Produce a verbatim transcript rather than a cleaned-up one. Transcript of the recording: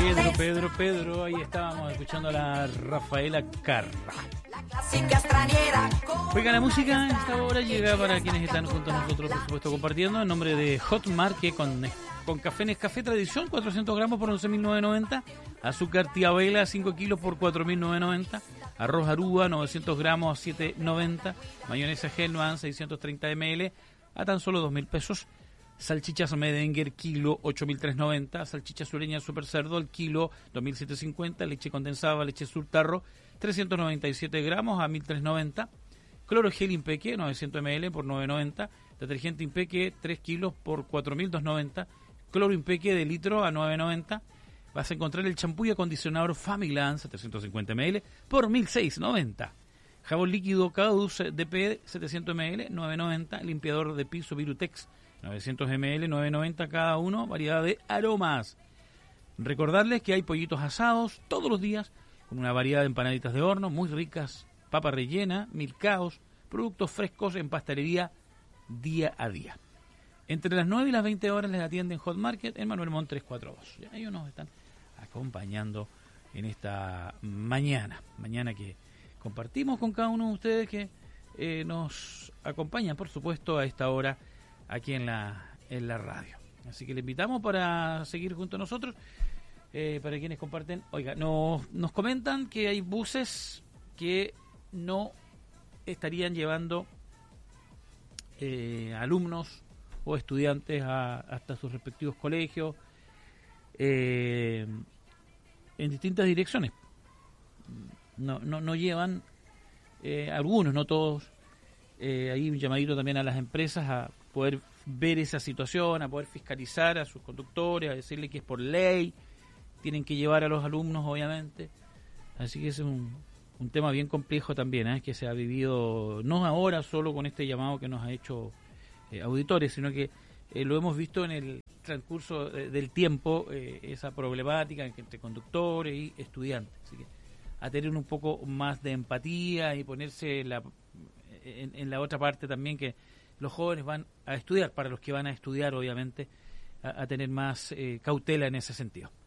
Pedro, Pedro, Pedro, ahí estábamos escuchando a la Rafaela Carrà. Oiga, la música a esta hora llega para quienes están junto a nosotros, por supuesto, compartiendo, en nombre de Hotmart, que con, con café Nescafé Tradición, cuatrocientos gramos por once mil novecientos noventa, azúcar Tía Vela, cinco kilos por cuatro mil novecientos noventa, arroz Aruba, novecientos gramos a siete noventa, mayonesa Hellmann's, seiscientos treinta mililitros, a tan solo dos mil pesos. Salchichas Medenger, kilo, ocho mil trescientos noventa. Salchicha sureña Super Cerdo, el kilo, dos mil setecientos cincuenta. Leche condensada, leche Surtarro, trescientos noventa y siete gramos a mil trescientos noventa. Clorogel Impeque, novecientos mililitros por nueve noventa. Detergente Impeque, tres kilos por cuatro mil doscientos noventa. Cloro Impeque de litro a nueve noventa. Vas a encontrar el champú y acondicionador Familan, setecientos cincuenta mililitros por mil seiscientos noventa. Jabón líquido Cadus D P, setecientos mililitros, nueve noventa. Limpiador de piso Virutex, novecientos mililitros, nueve noventa cada uno, variedad de aromas. Recordarles que hay pollitos asados todos los días, con una variedad de empanaditas de horno, muy ricas, papa rellena, milcaos, productos frescos en pastelería día a día. Entre las nueve y las veinte horas les atienden Hot Market en Manuel Montt trescientos cuarenta y dos. Ellos nos están acompañando en esta mañana, mañana que compartimos con cada uno de ustedes que eh, nos acompañan, por supuesto, a esta hora aquí en la en la radio. Así que le invitamos para seguir junto a nosotros, eh, para quienes comparten. Oiga, nos, nos comentan que hay buses que no estarían llevando eh, alumnos o estudiantes a, hasta sus respectivos colegios eh, en distintas direcciones. No, no, no llevan, eh, algunos, no todos. Eh, hay un llamadito también a las empresas a poder ver esa situación, a poder fiscalizar a sus conductores, a decirle que es por ley, tienen que llevar a los alumnos, obviamente. Así que es un, un tema bien complejo también, ¿eh? Que se ha vivido, no ahora solo con este llamado que nos ha hecho eh, auditores, sino que eh, lo hemos visto en el transcurso de, del tiempo, eh, esa problemática entre conductores y estudiantes. Así que a tener un poco más de empatía y ponerse la, en, en la otra parte también, que los jóvenes van a estudiar, para los que van a estudiar, obviamente, a, a tener más eh, cautela en ese sentido.